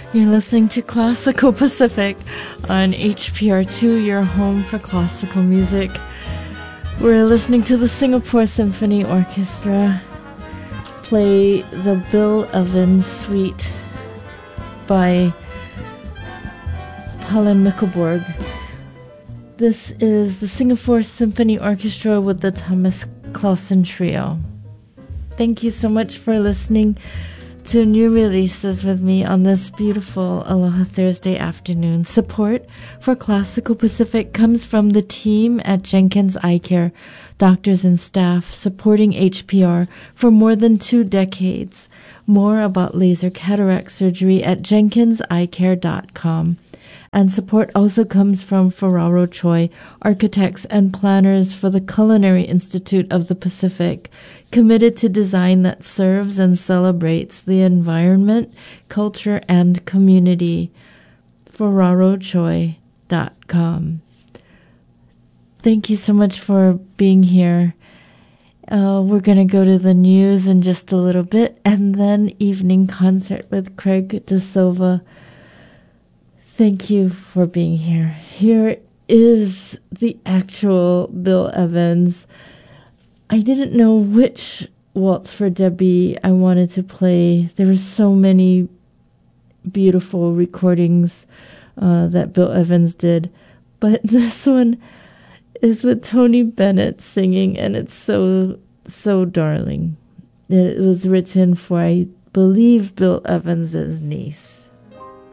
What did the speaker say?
You're listening to Classical Pacific on HPR2, your home for classical music. We're listening to the Singapore Symphony Orchestra play the Bill Evans Suite by Palle Mikkelborg. This is the Singapore Symphony Orchestra with the Thomas Clausen Trio. Thank you so much for listening to new releases with me on this beautiful Aloha Thursday afternoon. Support for Classical Pacific comes from the team at Jenkins Eye Care, doctors and staff supporting HPR for more than 2 decades. More about laser cataract surgery at jenkinseyecare.com. And support also comes from Ferraro Choi, architects and planners for the Culinary Institute of the Pacific, committed to design that serves and celebrates the environment, culture, and community. FerraroChoi.com. Thank you so much for being here. We're going to go to the news in just a little bit, and then evening concert with Craig DeSilva. Thank you for being here. Here is the actual Bill Evans. I didn't know which Waltz for Debbie I wanted to play. There were so many beautiful recordings that Bill Evans did. But this one is with Tony Bennett singing, and it's so darling. It was written for, I believe, Bill Evans's niece.